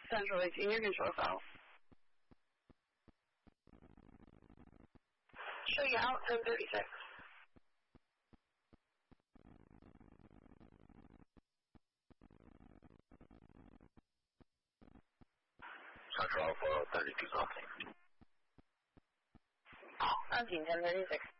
Central 18, your control file. Show you out 1036. Central Alpha 32 something. Hunting 1036.